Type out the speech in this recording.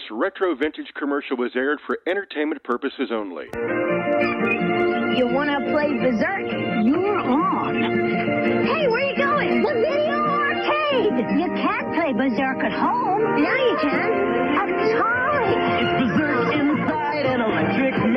retro vintage commercial was aired for entertainment purposes only. You want to play Berserk? You're on. Hey, where you going? The video arcade. You can't play Berserk at home. Now you can. Atari. It's Berserk inside an electric